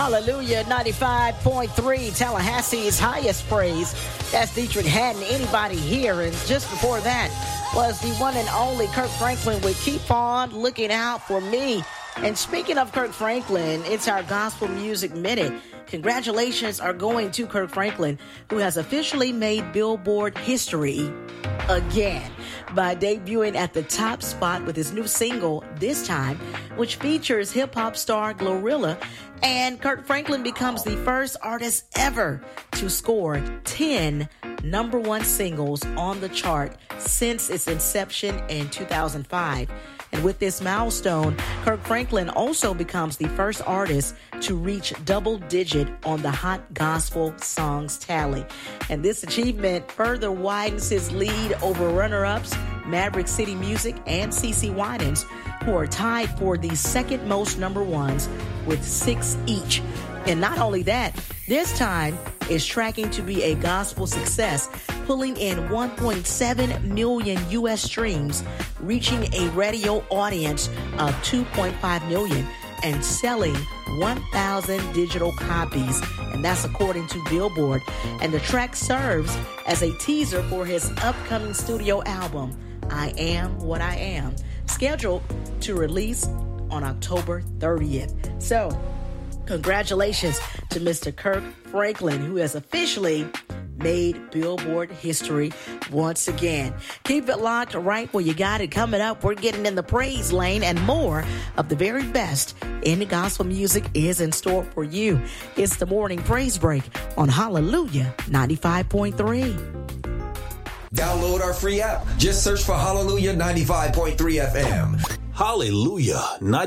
Hallelujah, 95.3, Tallahassee's highest praise. That's Dietrich Haddon, anybody here. And just before that was the one and only Kirk Franklin with Keep On Looking Out for Me. And speaking of Kirk Franklin, it's our Gospel Music Minute. Congratulations are going to Kirk Franklin, who has officially made Billboard history again by debuting at the top spot with his new single, This Time, which features hip-hop star Glorilla. And Kirk Franklin becomes the first artist ever to score 10 number one singles on the chart since its inception in 2005. And with this milestone, Kirk Franklin also becomes the first artist to reach double digit on the Hot Gospel Songs tally. And this achievement further widens his lead over runner-ups Maverick City Music and CeCe Winans, who are tied for the second most number ones with 6 each. And not only that, This Time is tracking to be a gospel success, pulling in 1.7 million U.S. streams, reaching a radio audience of 2.5 million, and selling 1,000 digital copies. And that's according to Billboard. And the track serves as a teaser for his upcoming studio album, I Am What I Am, scheduled to release on October 30th. So, congratulations to Mr. Kirk Franklin, who has officially made Billboard history once again. Keep it locked right where you got it. Coming up, we're getting in the praise lane, and more of the very best in the gospel music is in store for you. It's the Morning Praise Break on Hallelujah 95.3. Download our free app. Just search for Hallelujah 95.3 FM. Hallelujah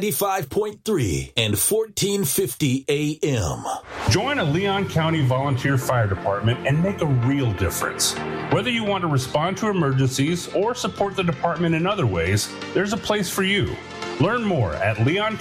95.3 and 1450 AM. Join a Leon County Volunteer Fire Department and make a real difference. Whether you want to respond to emergencies or support the department in other ways, there's a place for you. Learn more at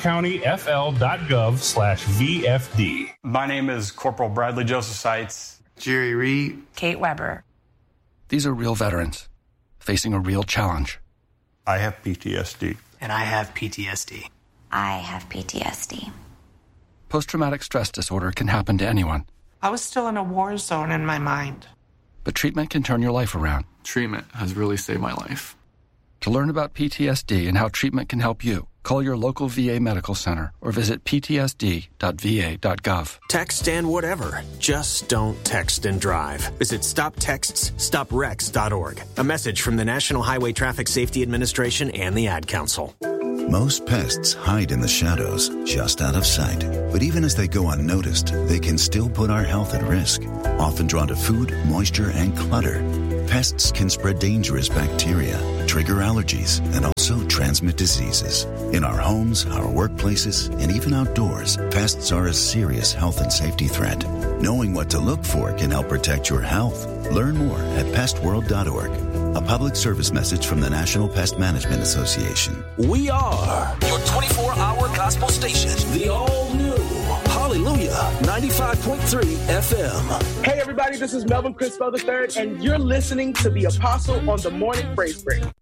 leoncountyfl.gov/VFD. My name is Corporal Bradley Joseph Seitz. Jerry Reed. Kate Weber. These are real veterans facing a real challenge. I have PTSD. And I have PTSD. I have PTSD. Post-traumatic stress disorder can happen to anyone. I was still in a war zone in my mind. But treatment can turn your life around. Treatment has really saved my life. To learn about PTSD and how treatment can help you, call your local VA medical center or visit ptsd.va.gov. Text and whatever. Just don't text and drive. Visit StopTextsStopWrecks.org. A message from the National Highway Traffic Safety Administration and the Ad Council. Most pests hide in the shadows, just out of sight. But even as they go unnoticed, they can still put our health at risk. Often drawn to food, moisture, and clutter, pests can spread dangerous bacteria, trigger allergies, and also transmit diseases. In our homes, our workplaces, and even outdoors, pests are a serious health and safety threat. Knowing what to look for can help protect your health. Learn more at pestworld.org. A public service message from the National Pest Management Association. We are your 24-hour gospel station, the all-new Hallelujah 95.3 FM. Hey everybody, this is Melvin Crispell III, and you're listening to The Apostle on the Morning Praise Break.